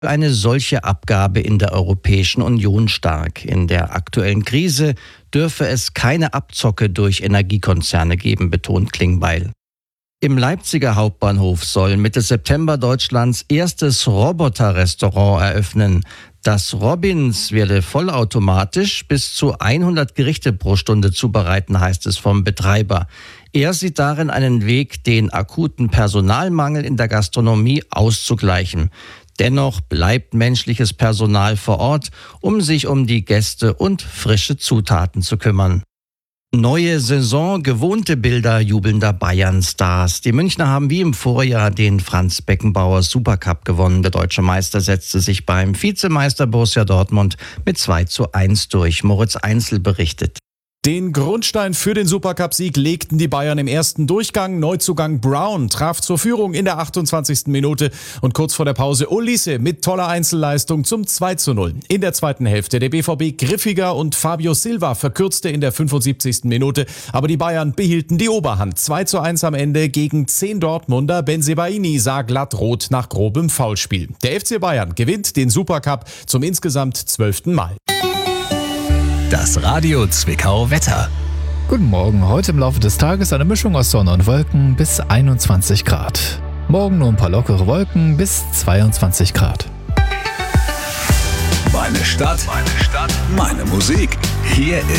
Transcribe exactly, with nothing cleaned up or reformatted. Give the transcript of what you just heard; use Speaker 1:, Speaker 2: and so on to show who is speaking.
Speaker 1: eine solche Abgabe in der Europäischen Union stark. In der aktuellen Krise dürfe es keine Abzocke durch Energiekonzerne geben, betont Klingbeil. Im Leipziger Hauptbahnhof soll Mitte September Deutschlands erstes Roboter-Restaurant eröffnen. Das Robins werde vollautomatisch bis zu hundert Gerichte pro Stunde zubereiten, heißt es vom Betreiber. Er sieht darin einen Weg, den akuten Personalmangel in der Gastronomie auszugleichen. Dennoch bleibt menschliches Personal vor Ort, um sich um die Gäste und frische Zutaten zu kümmern. Neue Saison, gewohnte Bilder jubelnder Bayern-Stars. Die Münchner haben wie im Vorjahr den Franz Beckenbauer Supercup gewonnen. Der deutsche Meister setzte sich beim Vizemeister Borussia Dortmund mit zwei zu eins durch. Moritz Einzel berichtet.
Speaker 2: Den Grundstein für den Supercup-Sieg legten die Bayern im ersten Durchgang. Neuzugang Brown traf zur Führung in der achtundzwanzigsten Minute und kurz vor der Pause Olise mit toller Einzelleistung zum zwei zu null. In der zweiten Hälfte der B V B griffiger und Fabio Silva verkürzte in der fünfundsiebzigsten Minute, aber die Bayern behielten die Oberhand. zwei zu eins am Ende gegen zehn Dortmunder. Bensebaini sah glatt rot nach grobem Foulspiel. Der F C Bayern gewinnt den Supercup zum insgesamt zwölften Mal.
Speaker 3: Das Radio Zwickau Wetter.
Speaker 4: Guten Morgen, heute im Laufe des Tages eine Mischung aus Sonne und Wolken bis einundzwanzig Grad. Morgen nur ein paar lockere Wolken bis zweiundzwanzig Grad.
Speaker 3: Meine Stadt, meine Stadt, meine Musik. Hier